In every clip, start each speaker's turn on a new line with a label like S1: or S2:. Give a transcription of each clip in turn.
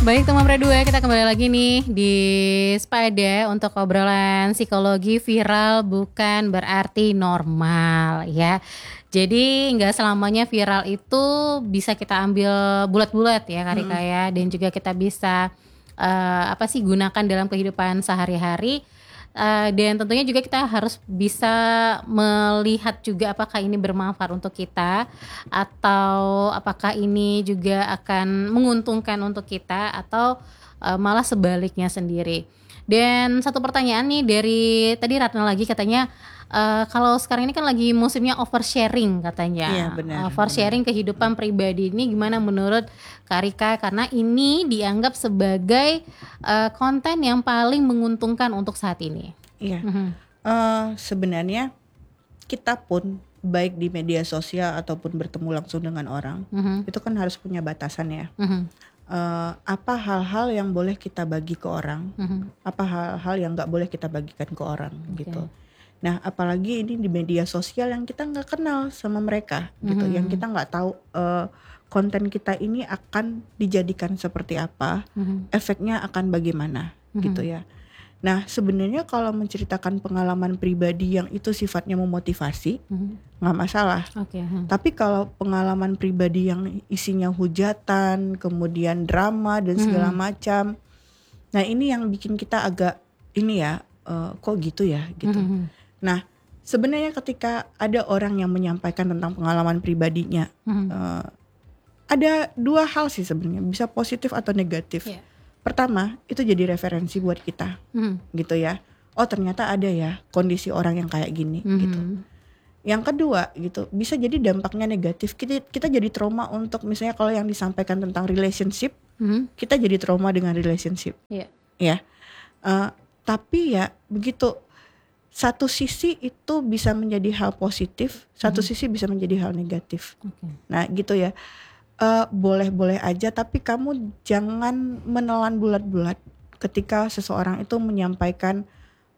S1: Baik teman berdua, kita kembali lagi nih di Spada untuk obrolan psikologi. Viral bukan berarti normal ya. Jadi nggak selamanya viral itu bisa kita ambil bulat-bulat ya Kak Rika ya. Dan juga kita bisa gunakan dalam kehidupan sehari-hari. Dan tentunya juga kita harus bisa melihat juga apakah ini bermanfaat untuk kita atau apakah ini juga akan menguntungkan untuk kita atau malah sebaliknya sendiri. Dan satu pertanyaan nih dari tadi Ratna lagi katanya kalau sekarang ini kan lagi musimnya oversharing katanya.
S2: Iya, benar.
S1: Oversharing kehidupan pribadi ini gimana menurut Kak Rika? Karena ini dianggap sebagai konten yang paling menguntungkan untuk saat ini.
S2: Iya. Sebenarnya kita pun baik di media sosial ataupun bertemu langsung dengan orang, itu kan harus punya batasan ya. Apa hal-hal yang boleh kita bagi ke orang, apa hal-hal yang nggak boleh kita bagikan ke orang gitu. Nah, apalagi ini di media sosial yang kita nggak kenal sama mereka gitu, yang kita nggak tahu konten kita ini akan dijadikan seperti apa, efeknya akan bagaimana gitu ya. Nah, sebenarnya kalau menceritakan pengalaman pribadi yang itu sifatnya memotivasi, nggak masalah. Tapi kalau pengalaman pribadi yang isinya hujatan, kemudian drama dan segala macam, nah ini yang bikin kita agak ini ya, kok gitu ya gitu. Nah, sebenarnya ketika ada orang yang menyampaikan tentang pengalaman pribadinya, ada dua hal sih sebenarnya, bisa positif atau negatif. Pertama, itu jadi referensi buat kita, gitu ya. Oh ternyata ada ya kondisi orang yang kayak gini, gitu. Yang kedua, gitu, bisa jadi dampaknya negatif. Kita jadi trauma untuk misalnya kalau yang disampaikan tentang relationship, kita jadi trauma dengan relationship, ya. Tapi ya begitu. Satu sisi itu bisa menjadi hal positif, satu sisi bisa menjadi hal negatif. Nah gitu ya. Boleh-boleh aja, tapi kamu jangan menelan bulat-bulat ketika seseorang itu menyampaikan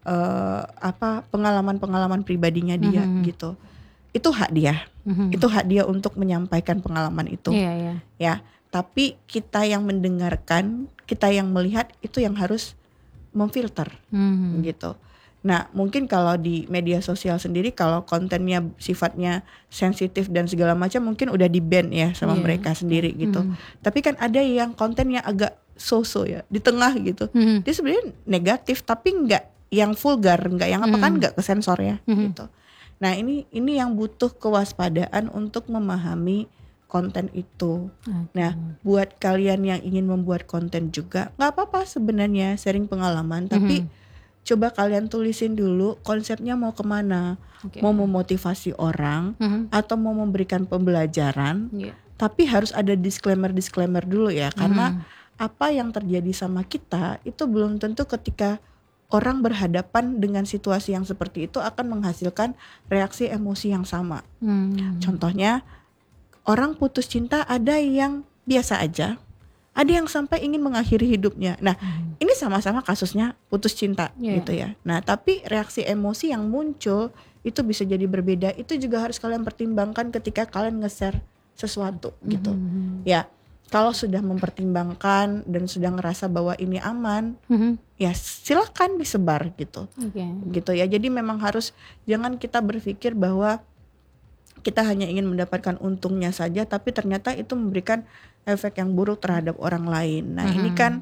S2: pengalaman-pengalaman pribadinya dia gitu. Itu hak dia, itu hak dia untuk menyampaikan pengalaman itu, ya. Tapi kita yang mendengarkan, kita yang melihat itu yang harus memfilter, gitu. Nah mungkin kalau di media sosial sendiri kalau kontennya sifatnya sensitif dan segala macam mungkin udah di-ban ya sama mereka sendiri gitu. Tapi kan ada yang konten yang agak so-so ya di tengah gitu. Dia sebenarnya negatif tapi nggak yang vulgar, nggak yang apa kan nggak kesensor ya gitu. Nah ini yang butuh kewaspadaan untuk memahami konten itu. Nah buat kalian yang ingin membuat konten juga nggak apa-apa sebenarnya sharing pengalaman, tapi coba kalian tulisin dulu konsepnya mau kemana, mau memotivasi orang atau mau memberikan pembelajaran, tapi harus ada disclaimer dulu ya, karena apa yang terjadi sama kita itu belum tentu ketika orang berhadapan dengan situasi yang seperti itu akan menghasilkan reaksi emosi yang sama. Contohnya orang putus cinta ada yang biasa aja, ada yang sampai ingin mengakhiri hidupnya. Nah, ini sama-sama kasusnya putus cinta gitu ya. Nah, tapi reaksi emosi yang muncul itu bisa jadi berbeda. Itu juga harus kalian pertimbangkan ketika kalian nge-share sesuatu gitu. Ya, kalau sudah mempertimbangkan dan sudah ngerasa bahwa ini aman, ya silakan disebar gitu. Gitu ya. Jadi memang harus, jangan kita berpikir bahwa kita hanya ingin mendapatkan untungnya saja, tapi ternyata itu memberikan efek yang buruk terhadap orang lain. Nah ini kan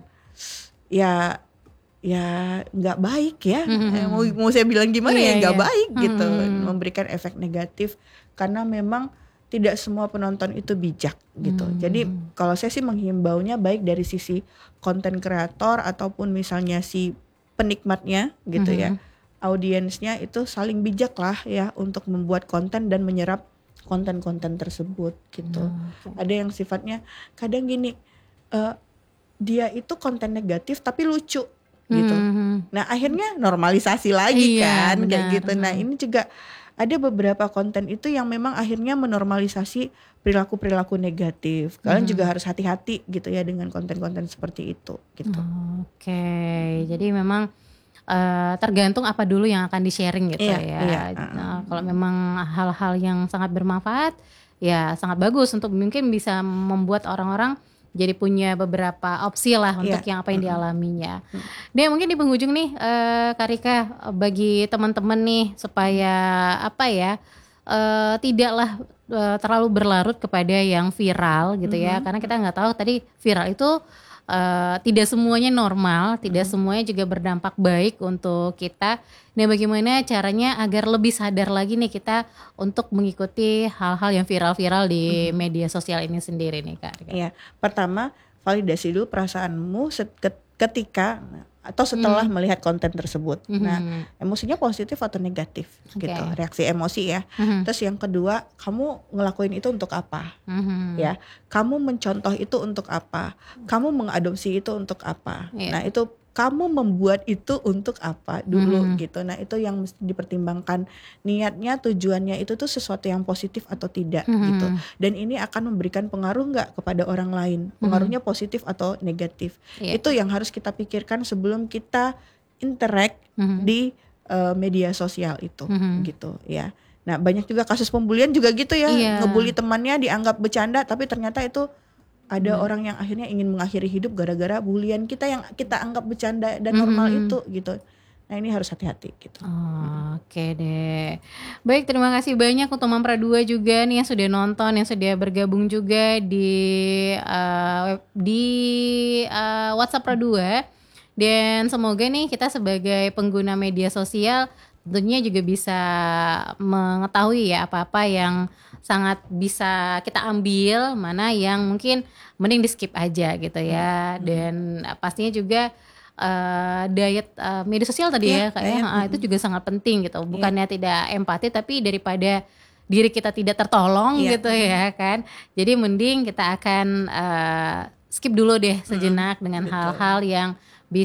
S2: ya nggak baik ya. Mau saya bilang gimana ya nggak baik gitu, memberikan efek negatif karena memang tidak semua penonton itu bijak gitu. Jadi kalau saya sih menghimbaunya baik dari sisi konten kreator ataupun misalnya si penikmatnya gitu ya, audiensnya itu saling bijak lah ya untuk membuat konten dan menyerap konten-konten tersebut gitu. Ada yang sifatnya kadang gini, dia itu konten negatif tapi lucu gitu. Nah akhirnya normalisasi lagi kan kayak gitu. Nah ini juga ada beberapa konten itu yang memang akhirnya menormalisasi perilaku-perilaku negatif. Kalian juga harus hati-hati gitu ya dengan konten-konten seperti itu gitu.
S1: Jadi memang tergantung apa dulu yang akan di-sharing gitu ya. Nah, kalau memang hal-hal yang sangat bermanfaat ya sangat bagus untuk mungkin bisa membuat orang-orang jadi punya beberapa opsi lah untuk yang apa yang dialaminya. Dan mungkin di penghujung nih Kak Rika, bagi teman-teman nih supaya apa ya, tidaklah terlalu berlarut kepada yang viral gitu ya, karena kita nggak tahu tadi viral itu tidak semuanya normal, tidak semuanya juga berdampak baik untuk kita. Nah, bagaimana caranya agar lebih sadar lagi nih kita untuk mengikuti hal-hal yang viral-viral di media sosial ini sendiri nih Kak?
S2: Iya, pertama validasi dulu perasaanmu ketika atau setelah melihat konten tersebut. Nah, emosinya positif atau negatif gitu, reaksi emosi ya. Terus yang kedua, kamu ngelakuin itu untuk apa? Ya, kamu mencontoh itu untuk apa? Kamu mengadopsi itu untuk apa? Nah, itu kamu membuat itu untuk apa dulu gitu. Nah, itu yang mesti dipertimbangkan, niatnya, tujuannya itu tuh sesuatu yang positif atau tidak gitu. Dan ini akan memberikan pengaruh nggak kepada orang lain, pengaruhnya positif atau negatif. Itu yang harus kita pikirkan sebelum kita interact di media sosial itu gitu ya. Nah, banyak juga kasus pembulian juga gitu ya, ngebully temannya dianggap bercanda tapi ternyata itu ada orang yang akhirnya ingin mengakhiri hidup gara-gara bulian kita yang kita anggap bercanda dan normal itu gitu. Nah, ini harus hati-hati gitu.
S1: Oke deh. Baik, terima kasih banyak untuk Mempra 2 juga nih yang sudah nonton, yang sudah bergabung juga di WhatsApp Pra 2. Dan semoga nih kita sebagai pengguna media sosial tentunya juga bisa mengetahui ya apa-apa yang sangat bisa kita ambil, mana yang mungkin mending di skip aja gitu ya. Dan pastinya juga diet media sosial tadi ya kayaknya itu juga sangat penting gitu. Bukannya tidak empati, tapi daripada diri kita tidak tertolong gitu ya kan. Jadi mending kita akan skip dulu deh sejenak dengan hal-hal yang